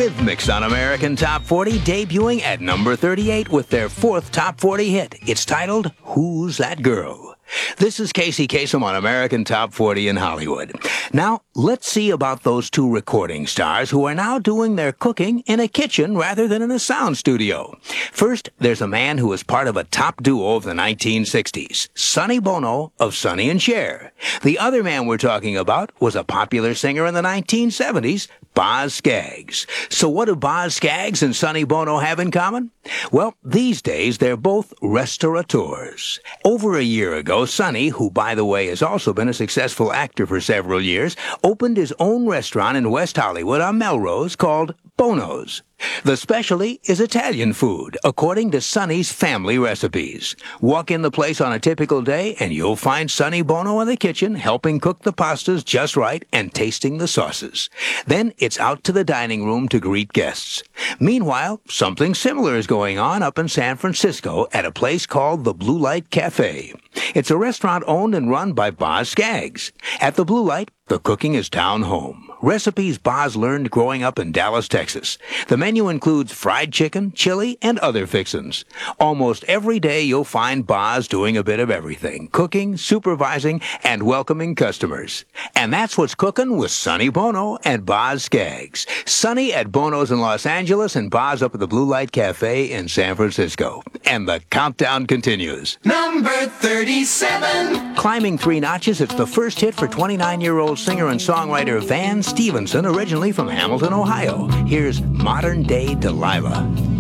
Eurythmics on American Top 40, debuting at number 38 with their fourth Top 40 hit. It's titled, Who's That Girl? This is Casey Kasem on American Top 40 in Hollywood. Now, let's see about those two recording stars who are now doing their cooking in a kitchen rather than in a sound studio. First, there's a man who was part of a top duo of the 1960s, Sonny Bono of Sonny and Cher. The other man we're talking about was a popular singer in the 1970s, Boz Scaggs. So what do Boz Scaggs and Sonny Bono have in common? Well, these days they're both restaurateurs. Over a year ago, Sonny, who by the way has also been a successful actor for several years, opened his own restaurant in West Hollywood on Melrose called Bono's. The specialty is Italian food, according to Sonny's family recipes. Walk in the place on a typical day, and you'll find Sonny Bono in the kitchen helping cook the pastas just right and tasting the sauces. Then it's out to the dining room to greet guests. Meanwhile, something similar is going on up in San Francisco at a place called the Blue Light Cafe. It's a restaurant owned and run by Boz Scaggs. At the Blue Light, the cooking is down home. Recipes Boz learned growing up in Dallas, Texas. The menu includes fried chicken, chili, and other fixins. Almost every day you'll find Boz doing a bit of everything, cooking, supervising, and welcoming customers. And that's what's cooking with Sonny Bono and Boz Scaggs. Sonny at Bono's in Los Angeles and Boz up at the Blue Light Cafe in San Francisco. And the countdown continues. Number 37. Climbing 3 notches, it's the first hit for 29-year-old singer and songwriter Van Stevenson, originally from Hamilton, Ohio. Here's Modern Day Delilah.